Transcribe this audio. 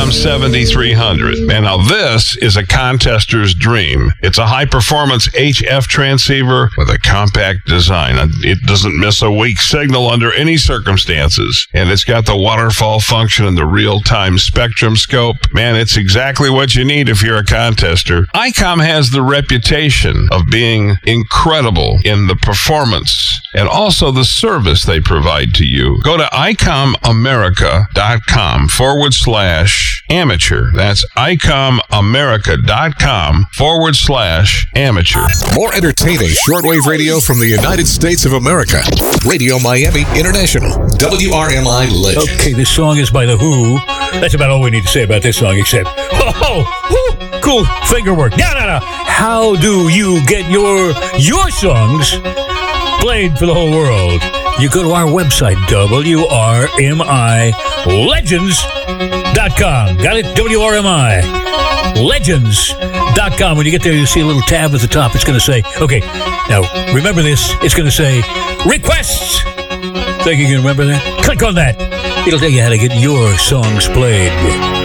ICOM 7300. Man, now this is a contester's dream. It's a high-performance HF transceiver with a compact design. It doesn't miss a weak signal under any circumstances. And it's got the waterfall function and the real-time spectrum scope. Man, it's exactly what you need if you're a contester. ICOM has the reputation of being incredible in the performance and also the service they provide to you. Go to ICOMAmerica.com/amateur. That's ICOMAmerica.com/amateur. More entertaining shortwave radio from the United States of America. Radio Miami International. WRMI Legends. Okay, this song is by The Who. That's about all we need to say about this song, except, cool finger work. No. How do you get your songs played for the whole world? You go to our website, WRMIlegends.com. Got it? WRMIlegends.com. When you get there, you'll see a little tab at the top. It's going to say, okay, now remember this. It's going to say requests. Think you can remember that? Click on that. It'll tell you how to get your songs played.